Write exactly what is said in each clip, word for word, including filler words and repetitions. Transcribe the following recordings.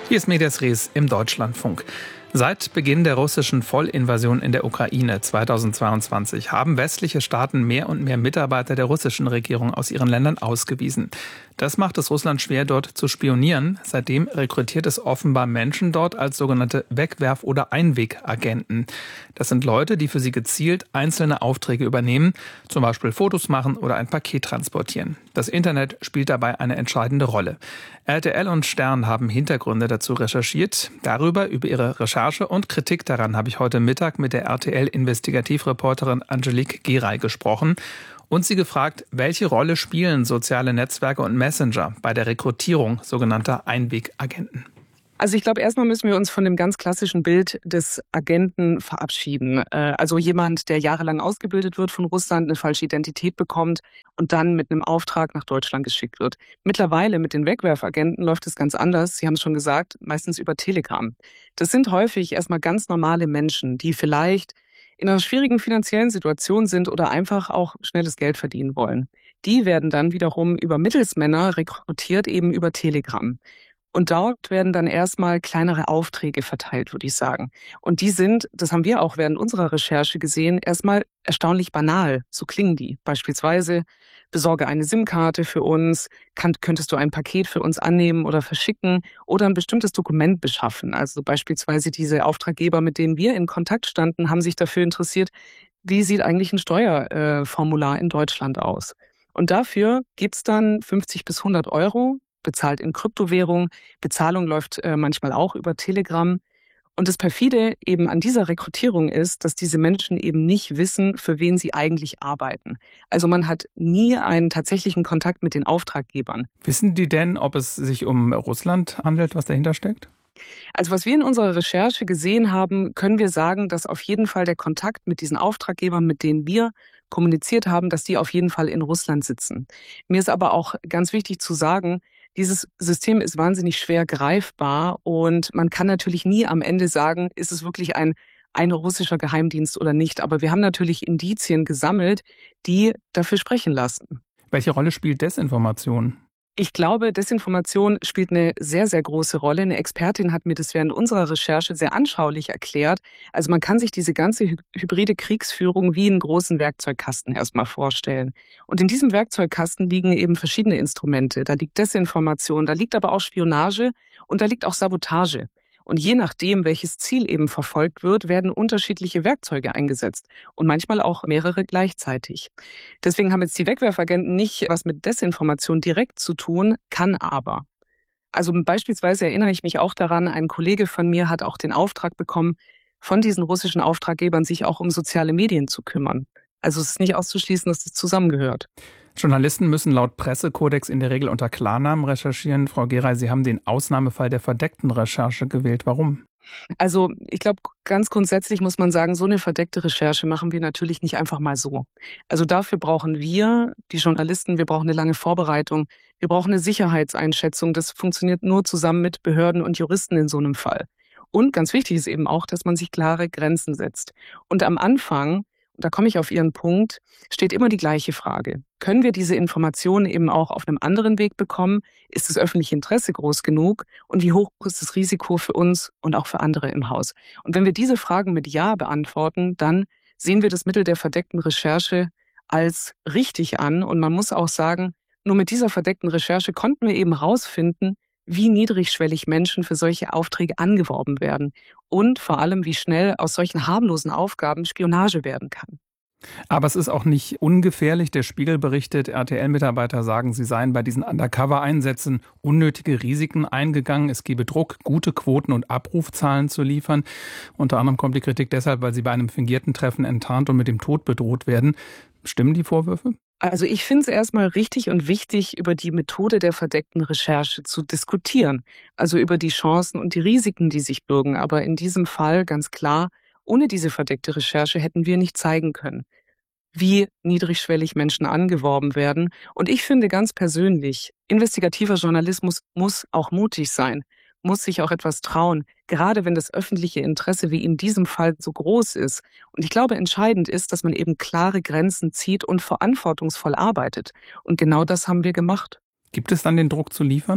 Hier ist Medias Res im Deutschlandfunk. Seit Beginn der russischen Vollinvasion in der Ukraine zweitausendzweiundzwanzig haben westliche Staaten mehr und mehr Mitarbeiter der russischen Regierung aus ihren Ländern ausgewiesen. Das macht es Russland schwer, dort zu spionieren. Seitdem rekrutiert es offenbar Menschen dort als sogenannte Wegwerf- oder Einwegagenten. Das sind Leute, die für sie gezielt einzelne Aufträge übernehmen, zum Beispiel Fotos machen oder ein Paket transportieren. Das Internet spielt dabei eine entscheidende Rolle. R T L und Stern haben Hintergründe dazu recherchiert. Darüber, über ihre Recherche und Kritik daran, habe ich heute Mittag mit der R T L-Investigativreporterin Angelique Geray gesprochen und sie gefragt, welche Rolle spielen soziale Netzwerke und Messenger bei der Rekrutierung sogenannter Einwegagenten? Also ich glaube, erstmal müssen wir uns von dem ganz klassischen Bild des Agenten verabschieden. Also jemand, der jahrelang ausgebildet wird von Russland, eine falsche Identität bekommt und dann mit einem Auftrag nach Deutschland geschickt wird. Mittlerweile mit den Wegwerfagenten läuft es ganz anders. Sie haben es schon gesagt, meistens über Telegram. Das sind häufig erstmal ganz normale Menschen, die vielleicht in einer schwierigen finanziellen Situation sind oder einfach auch schnelles Geld verdienen wollen. Die werden dann wiederum über Mittelsmänner rekrutiert, eben über Telegram. Und dort werden dann erstmal kleinere Aufträge verteilt, würde ich sagen. Und die sind, das haben wir auch während unserer Recherche gesehen, erstmal erstaunlich banal. So klingen die. Beispielsweise, besorge eine SIM-Karte für uns, kann, könntest du ein Paket für uns annehmen oder verschicken oder ein bestimmtes Dokument beschaffen. Also beispielsweise diese Auftraggeber, mit denen wir in Kontakt standen, haben sich dafür interessiert, wie sieht eigentlich ein Steuerformular in Deutschland aus. Und dafür gibt's dann fünfzig bis hundert Euro, bezahlt in Kryptowährung. Bezahlung läuft äh, manchmal auch über Telegram. Und das Perfide eben an dieser Rekrutierung ist, dass diese Menschen eben nicht wissen, für wen sie eigentlich arbeiten. Also man hat nie einen tatsächlichen Kontakt mit den Auftraggebern. Wissen die denn, ob es sich um Russland handelt, was dahinter steckt? Also was wir in unserer Recherche gesehen haben, können wir sagen, dass auf jeden Fall der Kontakt mit diesen Auftraggebern, mit denen wir kommuniziert haben, dass die auf jeden Fall in Russland sitzen. Mir ist aber auch ganz wichtig zu sagen, dieses System ist wahnsinnig schwer greifbar und man kann natürlich nie am Ende sagen, ist es wirklich ein, ein russischer Geheimdienst oder nicht. Aber wir haben natürlich Indizien gesammelt, die dafür sprechen lassen. Welche Rolle spielt Desinformation? Ich glaube, Desinformation spielt eine sehr, sehr große Rolle. Eine Expertin hat mir das während unserer Recherche sehr anschaulich erklärt. Also man kann sich diese ganze hybride Kriegsführung wie einen großen Werkzeugkasten erstmal vorstellen. Und in diesem Werkzeugkasten liegen eben verschiedene Instrumente. Da liegt Desinformation, da liegt aber auch Spionage und da liegt auch Sabotage. Und je nachdem, welches Ziel eben verfolgt wird, werden unterschiedliche Werkzeuge eingesetzt und manchmal auch mehrere gleichzeitig. Deswegen haben jetzt die Wegwerfagenten nicht was mit Desinformation direkt zu tun, kann aber. Also beispielsweise erinnere ich mich auch daran, ein Kollege von mir hat auch den Auftrag bekommen, von diesen russischen Auftraggebern sich auch um soziale Medien zu kümmern. Also es ist nicht auszuschließen, dass das zusammengehört. Journalisten müssen laut Pressekodex in der Regel unter Klarnamen recherchieren. Frau Geray, Sie haben den Ausnahmefall der verdeckten Recherche gewählt. Warum? Also ich glaube, ganz grundsätzlich muss man sagen, so eine verdeckte Recherche machen wir natürlich nicht einfach mal so. Also dafür brauchen wir, die Journalisten, wir brauchen eine lange Vorbereitung, wir brauchen eine Sicherheitseinschätzung. Das funktioniert nur zusammen mit Behörden und Juristen in so einem Fall. Und ganz wichtig ist eben auch, dass man sich klare Grenzen setzt. Und am Anfang, da komme ich auf Ihren Punkt, steht immer die gleiche Frage. Können wir diese Informationen eben auch auf einem anderen Weg bekommen? Ist das öffentliche Interesse groß genug? Und wie hoch ist das Risiko für uns und auch für andere im Haus? Und wenn wir diese Fragen mit Ja beantworten, dann sehen wir das Mittel der verdeckten Recherche als richtig an. Und man muss auch sagen, nur mit dieser verdeckten Recherche konnten wir eben rausfinden, wie niedrigschwellig Menschen für solche Aufträge angeworben werden und vor allem, wie schnell aus solchen harmlosen Aufgaben Spionage werden kann. Aber es ist auch nicht ungefährlich. Der Spiegel berichtet, R T L-Mitarbeiter sagen, sie seien bei diesen Undercover-Einsätzen unnötige Risiken eingegangen. Es gebe Druck, gute Quoten und Abrufzahlen zu liefern. Unter anderem kommt die Kritik deshalb, weil sie bei einem fingierten Treffen enttarnt und mit dem Tod bedroht werden. Stimmen die Vorwürfe? Also ich finde es erstmal richtig und wichtig, über die Methode der verdeckten Recherche zu diskutieren. Also über die Chancen und die Risiken, die sich bürgen. Aber in diesem Fall ganz klar, ohne diese verdeckte Recherche hätten wir nicht zeigen können, wie niedrigschwellig Menschen angeworben werden. Und ich finde ganz persönlich, investigativer Journalismus muss auch mutig sein, muss sich auch etwas trauen, gerade wenn das öffentliche Interesse wie in diesem Fall so groß ist. Und ich glaube, entscheidend ist, dass man eben klare Grenzen zieht und verantwortungsvoll arbeitet. Und genau das haben wir gemacht. Gibt es dann den Druck zu liefern?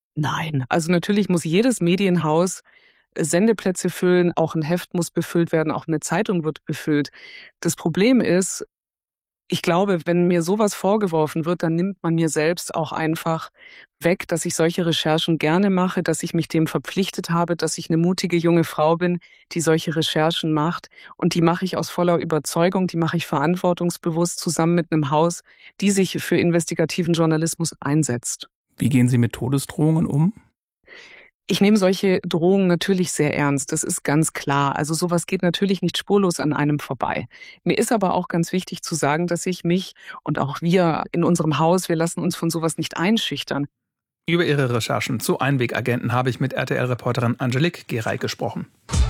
Nein, also natürlich muss jedes Medienhaus Sendeplätze füllen, auch ein Heft muss befüllt werden, auch eine Zeitung wird befüllt. Das Problem ist, ich glaube, wenn mir sowas vorgeworfen wird, dann nimmt man mir selbst auch einfach weg, dass ich solche Recherchen gerne mache, dass ich mich dem verpflichtet habe, dass ich eine mutige junge Frau bin, die solche Recherchen macht. Und die mache ich aus voller Überzeugung, die mache ich verantwortungsbewusst zusammen mit einem Haus, die sich für investigativen Journalismus einsetzt. Wie gehen Sie mit Todesdrohungen um? Ich nehme solche Drohungen natürlich sehr ernst, das ist ganz klar. Also sowas geht natürlich nicht spurlos an einem vorbei. Mir ist aber auch ganz wichtig zu sagen, dass ich mich und auch wir in unserem Haus, wir lassen uns von sowas nicht einschüchtern. Über ihre Recherchen zu Einwegagenten habe ich mit R T L-Reporterin Angelique Geray gesprochen.